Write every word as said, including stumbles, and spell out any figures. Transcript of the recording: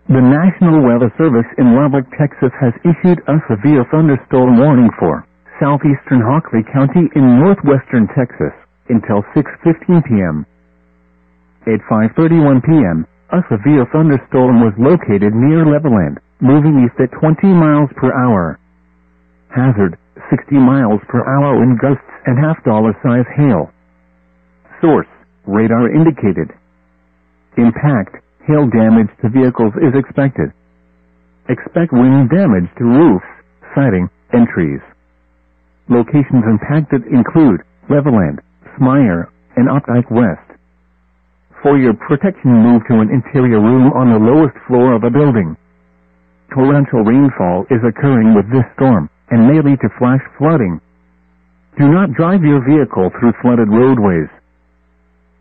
The National Weather Service in Lubbock, Texas has issued a severe thunderstorm warning for southeastern Hockley County in northwestern Texas until six fifteen p m At five thirty-one p m, a severe thunderstorm was located near Levelland, moving east at twenty miles per hour. Hazard, sixty miles per hour in gusts and half-dollar size hail. Source, radar indicated. Impact, hail damage to vehicles is expected. Expect wind damage to roofs, siding, and trees. Locations impacted include Levelland, Smyre, and Opdyke West. For your protection, move to an interior room on the lowest floor of a building. Torrential rainfall is occurring with this storm and may lead to flash flooding. Do not drive your vehicle through flooded roadways.